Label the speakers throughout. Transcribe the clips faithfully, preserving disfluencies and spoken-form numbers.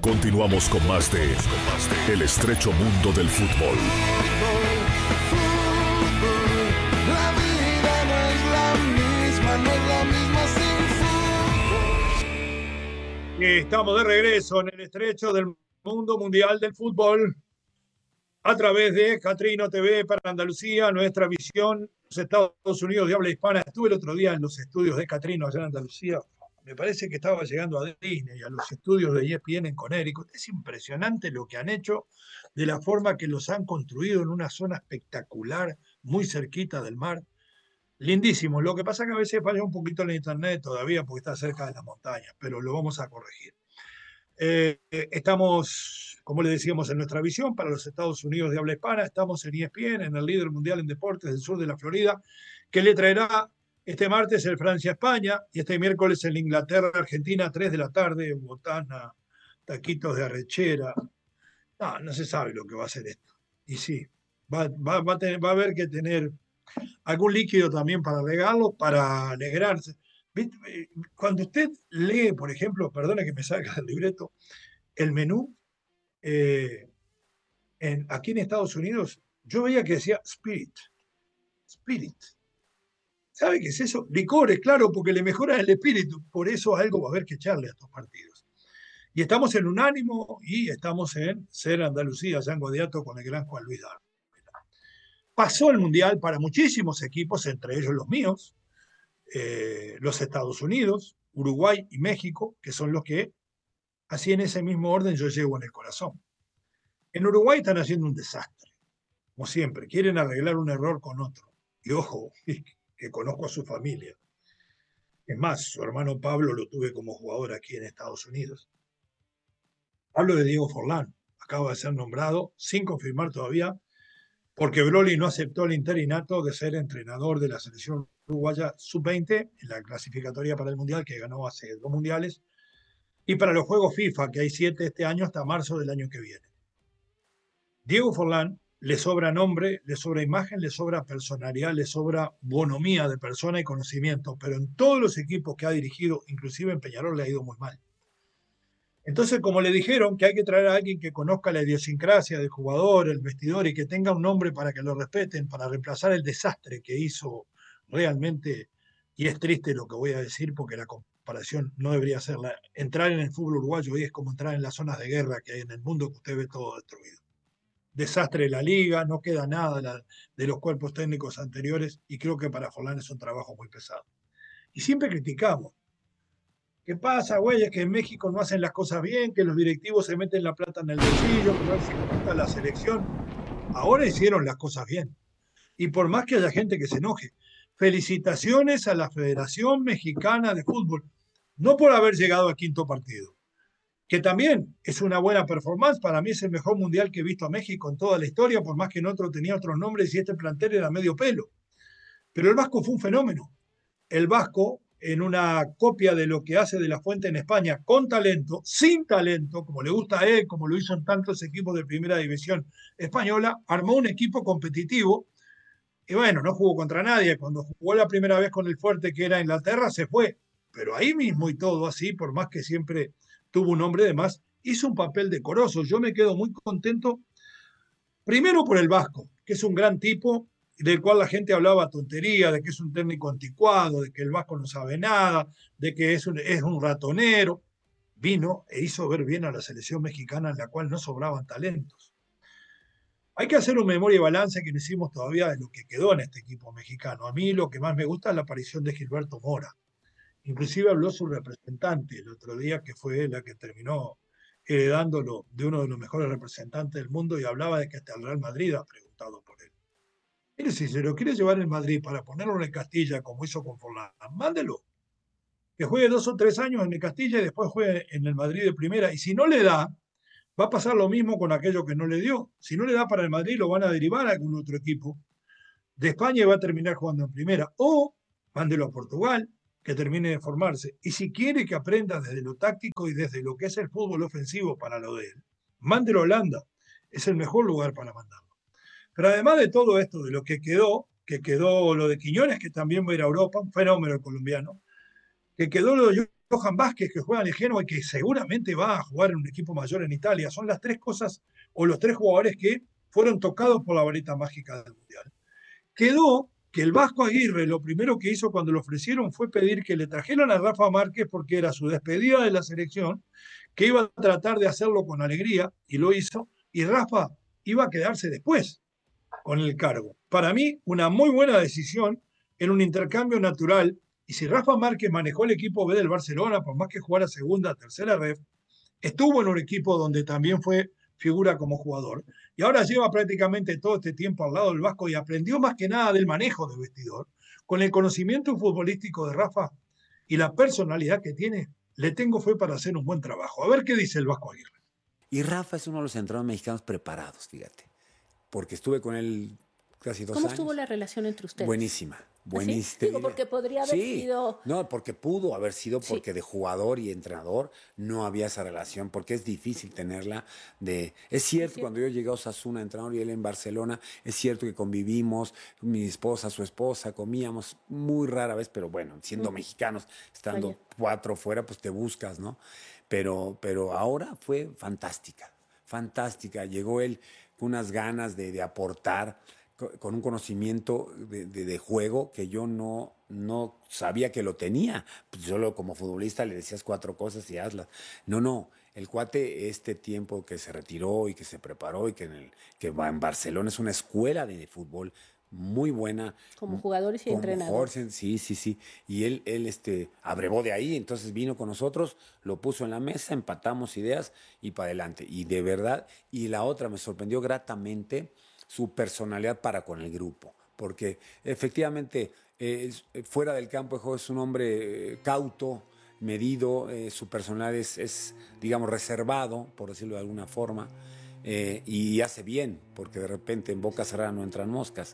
Speaker 1: Continuamos con más de El estrecho mundo del fútbol.
Speaker 2: La vida no es la misma, no es la misma sin fútbol.
Speaker 3: Estamos de regreso en el estrecho del mundo mundial del fútbol a través de Catrino T V para Andalucía, nuestra visión, los Estados Unidos de habla hispana. Estuve el otro día en los estudios de Catrino allá en Andalucía. Me parece que estaba llegando a Disney, a los estudios de E S P N en Connecticut. Es impresionante lo que han hecho, de la forma que los han construido en una zona espectacular, muy cerquita del mar. Lindísimo. Lo que pasa es que a veces falla un poquito el internet todavía porque está cerca de las montañas, pero lo vamos a corregir. Eh, estamos, como le decíamos, en nuestra visión para los Estados Unidos de habla hispana. Estamos en E S P N, en el líder mundial en deportes del sur de la Florida, que le traerá este martes el Francia-España y este miércoles el Inglaterra-Argentina, tres de la tarde, botana, taquitos de arrechera. No, no se sabe lo que va a ser esto. Y sí, va, va, va, a, tener, va a haber que tener algún líquido también para regarlo, para alegrarse. Cuando usted lee, por ejemplo, perdona que me salga del libreto, el menú, eh, en, aquí en Estados Unidos, yo veía que decía Spirit. Spirit. ¿Sabe qué es eso? Licores, claro, porque le mejora el espíritu. Por eso algo va a haber que echarle a estos partidos. Y estamos en Unánimo y estamos en Ser Andalucía, San Godiato, con el gran Juan Luis Dar. Pasó el Mundial para muchísimos equipos, entre ellos los míos, eh, los Estados Unidos, Uruguay y México, que son los que, así en ese mismo orden, yo llevo en el corazón. En Uruguay están haciendo un desastre, como siempre. Quieren arreglar un error con otro. Y ojo, que conozco a su familia. Es más, su hermano Pablo lo tuve como jugador aquí en Estados Unidos. Hablo de Diego Forlán, acaba de ser nombrado, sin confirmar todavía, porque Broly no aceptó el interinato de ser entrenador de la selección uruguaya sub veinte en la clasificatoria para el Mundial, que ganó hace dos mundiales, y para los Juegos FIFA, que hay siete este año hasta marzo del año que viene. Diego Forlán le sobra nombre, le sobra imagen, le sobra personalidad, le sobra bonomía de persona y conocimiento, pero en todos los equipos que ha dirigido, inclusive en Peñarol, le ha ido muy mal. Entonces, como le dijeron que hay que traer a alguien que conozca la idiosincrasia del jugador, el vestidor, y que tenga un nombre para que lo respeten, para reemplazar el desastre que hizo realmente, y es triste lo que voy a decir porque la comparación no debería ser la, entrar en el fútbol uruguayo hoy es como entrar en las zonas de guerra que hay en el mundo, que usted ve todo destruido. Desastre de la liga, no queda nada la, de los cuerpos técnicos anteriores, y creo que para Forlán es un trabajo muy pesado. Y siempre criticamos. ¿Qué pasa, güey? Es que en México no hacen las cosas bien, que los directivos se meten la plata en el bolsillo, que no se gusta la selección. Ahora hicieron las cosas bien. Y por más que haya gente que se enoje, felicitaciones a la Federación Mexicana de Fútbol, no por haber llegado al quinto partido, que también es una buena performance. Para mí es el mejor mundial que he visto a México en toda la historia, por más que en otro tenía otros nombres y este plantel era medio pelo. Pero el Vasco fue un fenómeno. El Vasco, en una copia de lo que hace De la Fuente en España, con talento, sin talento, como le gusta a él, como lo hizo en tantos equipos de primera división española, armó un equipo competitivo y bueno, no jugó contra nadie. Cuando jugó la primera vez con el fuerte que era Inglaterra, se fue. Pero ahí mismo y todo así, por más que siempre tuvo un hombre de más, hizo un papel decoroso. Yo me quedo muy contento, primero por el Vasco, que es un gran tipo, del cual la gente hablaba tontería, de que es un técnico anticuado, de que el Vasco no sabe nada, de que es un, es un ratonero. Vino e hizo ver bien a la selección mexicana, en la cual no sobraban talentos. Hay que hacer un memoria y balance que no hicimos todavía de lo que quedó en este equipo mexicano. A mí lo que más me gusta es la aparición de Gilberto Mora. Inclusive habló su representante el otro día, que fue la que terminó heredándolo de uno de los mejores representantes del mundo, y hablaba de que hasta el Real Madrid ha preguntado por él. Mire, si se lo quiere llevar en Madrid para ponerlo en Castilla, como hizo con Forlán, mándelo. Que juegue dos o tres años en el Castilla y después juegue en el Madrid de primera. Y si no le da, va a pasar lo mismo con aquello que no le dio. Si no le da para el Madrid, lo van a derivar a algún otro equipo de España y va a terminar jugando en primera. O mándelo a Portugal, que termine de formarse. Y si quiere que aprenda desde lo táctico y desde lo que es el fútbol ofensivo para lo de él, mándelo a Holanda. Es el mejor lugar para mandarlo. Pero además de todo esto, de lo que quedó, que quedó lo de Quiñones, que también va a ir a Europa, un fenómeno colombiano, que quedó lo de Johan Vázquez, que juega en el Genoa y que seguramente va a jugar en un equipo mayor en Italia. Son las tres cosas o los tres jugadores que fueron tocados por la varita mágica del Mundial. Quedó que el Vasco Aguirre lo primero que hizo cuando lo ofrecieron fue pedir que le trajeran a Rafa Márquez porque era su despedida de la selección, que iba a tratar de hacerlo con alegría y lo hizo, y Rafa iba a quedarse después con el cargo. Para mí, una muy buena decisión en un intercambio natural, y si Rafa Márquez manejó el equipo B del Barcelona, por más que jugara segunda, tercera ref, estuvo en un equipo donde también fue figura como jugador, y ahora lleva prácticamente todo este tiempo al lado del Vasco y aprendió más que nada del manejo del vestidor. Con el conocimiento futbolístico de Rafa y la personalidad que tiene, le tengo fe para hacer un buen trabajo. A ver qué dice el Vasco Aguirre.
Speaker 4: Y Rafa es uno de los entrenadores mexicanos preparados, fíjate, porque estuve con él casi dos
Speaker 5: ¿Cómo
Speaker 4: años.
Speaker 5: estuvo la relación entre ustedes?
Speaker 4: Buenísima, buenísima.
Speaker 5: ¿Sí? Digo, porque podría haber
Speaker 4: sí.
Speaker 5: sido...
Speaker 4: No, porque pudo haber sido,
Speaker 5: Sí.
Speaker 4: porque de jugador y entrenador no había esa relación, porque es difícil tenerla. De... Es cierto,
Speaker 5: Sí.
Speaker 4: cuando yo llegué a Osasuna, entrenador, y él en Barcelona, es cierto que convivimos, mi esposa, su esposa, comíamos muy rara vez, pero bueno, siendo
Speaker 5: Ujú.
Speaker 4: mexicanos, estando
Speaker 5: Vaya.
Speaker 4: cuatro fuera, pues te buscas, ¿no? Pero, pero ahora fue fantástica, fantástica. Llegó él con unas ganas de, de aportar, co- con un conocimiento de, de- de juego que yo no, no sabía que lo tenía. Pues yo lo- como futbolista le decías cuatro cosas y hazlas. No, no. El cuate, este tiempo que se retiró y que se preparó y que, en el, que va en Barcelona, es una escuela de fútbol muy buena.
Speaker 5: Como jugadores y
Speaker 4: Como
Speaker 5: entrenadores.
Speaker 4: Jorge, sí, sí, sí. Y él, él este, abrevó de ahí, entonces vino con nosotros, lo puso en la mesa, empatamos ideas y para adelante. Y de verdad, y la otra me sorprendió gratamente su personalidad para con el grupo, porque efectivamente eh, es- fuera del campo de juego es un hombre eh, cauto, medido, eh, su personalidad es, es, digamos, reservado, por decirlo de alguna forma, eh, y hace bien, porque de repente en boca cerrada no entran moscas.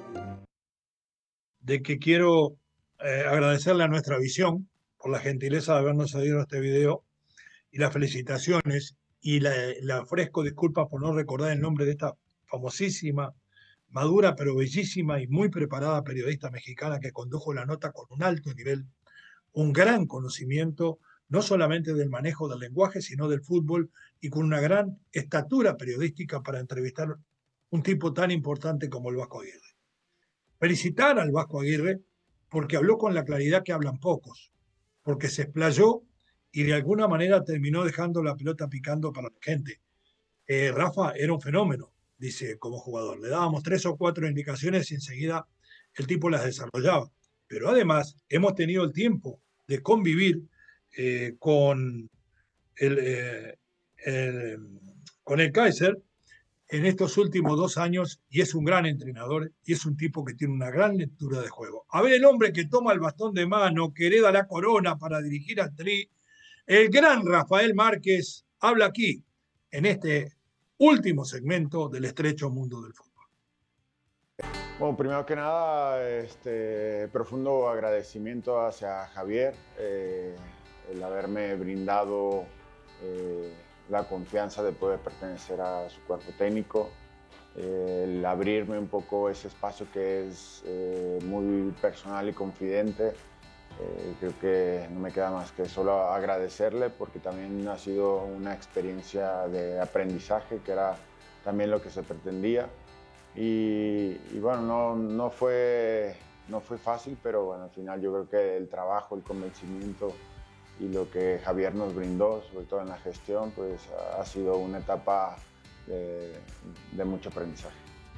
Speaker 3: De que quiero eh, agradecerle a nuestra visión por la gentileza de habernos cedido este video y las felicitaciones y la, la ofrezco disculpas por no recordar el nombre de esta famosísima, madura pero bellísima y muy preparada periodista mexicana que condujo la nota con un alto nivel, un gran conocimiento, no solamente del manejo del lenguaje, sino del fútbol y con una gran estatura periodística para entrevistar un tipo tan importante como el Vasco Aguirre. Felicitar al Vasco Aguirre porque habló con la claridad que hablan pocos, porque se explayó y de alguna manera terminó dejando la pelota picando para la gente. Eh, Rafa era un fenómeno, dice, como jugador. Le dábamos tres o cuatro indicaciones y enseguida el tipo las desarrollaba. Pero además hemos tenido el tiempo de convivir eh, con, el, eh, el, con el Kaiser en estos últimos dos años y es un gran entrenador y es un tipo que tiene una gran lectura de juego. A ver, el hombre que toma el bastón de mano, que hereda la corona para dirigir a Tri, el gran Rafael Márquez, habla aquí, en este último segmento del estrecho mundo del fútbol.
Speaker 6: Bueno, primero que nada, este, profundo agradecimiento hacia Javier, eh, el haberme brindado eh, la confianza de poder pertenecer a su cuerpo técnico, eh, el abrirme un poco ese espacio que es eh, muy personal y confidente. Eh, creo que no me queda más que solo agradecerle porque también ha sido una experiencia de aprendizaje que era también lo que se pretendía. Y, y bueno, no, no, fue, no fue fácil, pero bueno, al final yo creo que el trabajo, el convencimiento y lo que Javier nos brindó, sobre todo en la gestión, pues ha sido una etapa de, de mucho aprendizaje.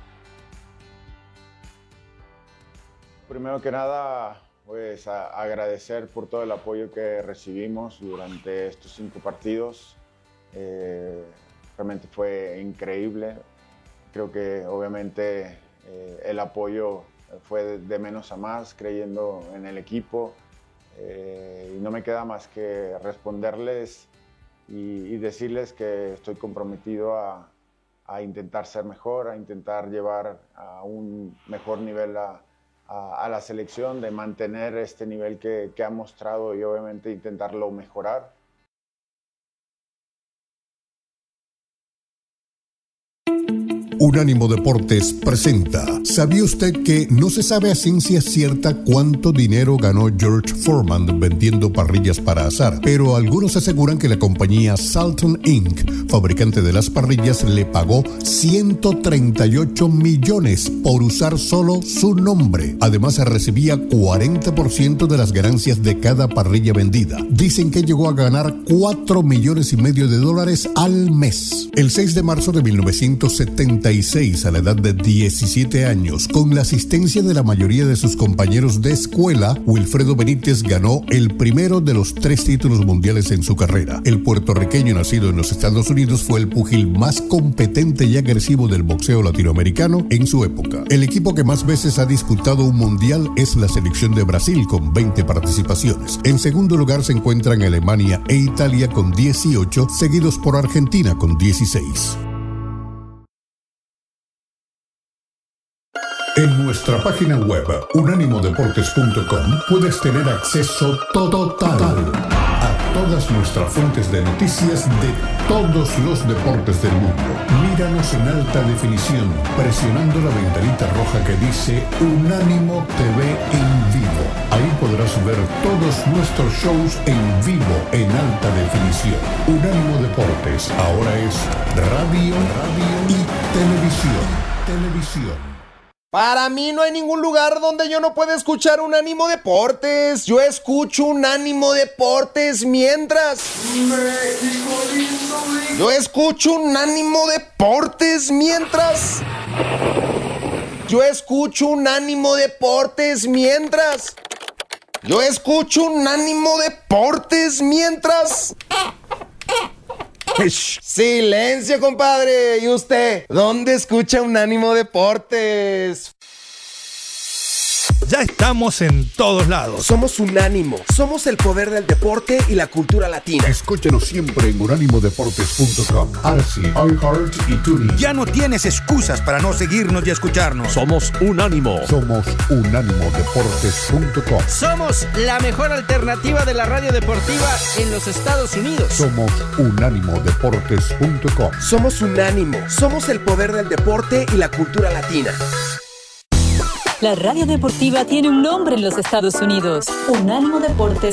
Speaker 6: Primero que nada, pues a, agradecer por todo el apoyo que recibimos durante estos cinco partidos. Eh, realmente fue increíble. Creo que obviamente eh, el apoyo fue de, de menos a más, creyendo en el equipo. Eh, y no me queda más que responderles y, y decirles que estoy comprometido a, a intentar ser mejor, a intentar llevar a un mejor nivel a, a, a la selección, de mantener este nivel que, que ha mostrado y obviamente intentarlo mejorar.
Speaker 7: Unánimo Deportes presenta. ¿Sabía usted que no se sabe a ciencia cierta cuánto dinero ganó George Foreman vendiendo parrillas para asar? Pero algunos aseguran que la compañía Salton incorporated, fabricante de las parrillas, le pagó ciento treinta y ocho millones por usar solo su nombre. Además, recibía cuarenta por ciento de las ganancias de cada parrilla vendida. Dicen que llegó a ganar cuatro millones y medio de dólares al mes. El seis de marzo de mil novecientos setenta y seis, a la edad de diecisiete años, con la asistencia de la mayoría de sus compañeros de escuela, Wilfredo Benítez ganó el primero de los tres títulos mundiales en su carrera. El puertorriqueño nacido en los Estados Unidos fue el púgil más competente y agresivo del boxeo latinoamericano en su época. El equipo que más veces ha disputado un mundial es la selección de Brasil, con veinte participaciones. En segundo lugar se encuentran Alemania e Italia con dieciocho, seguidos por Argentina con dieciséis. En nuestra página web unánimo deportes punto com puedes tener acceso total a todas nuestras fuentes de noticias de todos los deportes del mundo. Míranos en alta definición presionando la ventanita roja que dice Unánimo T V en vivo. Ahí podrás ver todos nuestros shows en vivo en alta definición. Unánimo Deportes ahora es radio, radio y televisión. Televisión.
Speaker 8: Para mí no hay ningún lugar donde yo no pueda escuchar Unánimo Deportes. Yo escucho Unánimo Deportes mientras... México lindo. Yo escucho Unánimo Deportes mientras... Yo escucho Unánimo Deportes mientras... Yo escucho Unánimo Deportes mientras... Silencio, compadre. ¿Y usted? ¿Dónde escucha Unánimo Deportes?
Speaker 9: Ya estamos en todos lados.
Speaker 8: Somos Unánimo. Somos el poder del deporte y la cultura latina.
Speaker 7: Escúchanos siempre en unánimo deportes punto com, Arsi, iHeart y TuneIn.
Speaker 9: Ya no tienes excusas para no seguirnos y escucharnos. Somos Unánimo.
Speaker 7: Somos unánimo deportes punto com.
Speaker 10: Somos la mejor alternativa de la radio deportiva en los Estados Unidos.
Speaker 7: Somos unánimo deportes punto com.
Speaker 8: Somos Unánimo. Somos el poder del deporte y la cultura latina.
Speaker 11: La radio deportiva tiene un nombre en los Estados Unidos. unánimo deportes